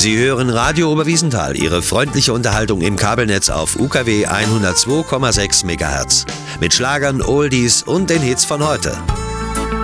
Sie hören Radio Oberwiesenthal, Ihre freundliche Unterhaltung im Kabelnetz auf UKW 102,6 MHz. Mit Schlagern, Oldies und den Hits von heute.